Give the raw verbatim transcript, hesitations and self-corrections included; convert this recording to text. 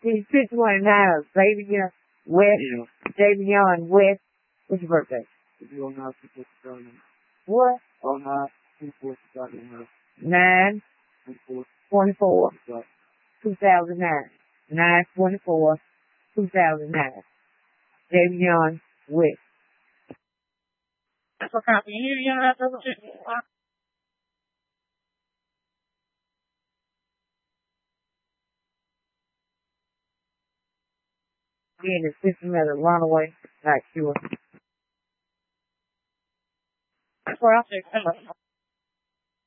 He's fifty-one and nine. Baby Young West. Yeah. David Young West. What's your birthday? oh nine, two four two What? oh nine, two four two Nine. Twenty-four. Two thousand nine. Nine twenty-four. Two thousand nine. David Young West. That's what happened. You you know that's what Being the system as a runaway. Not sure. That's what I think.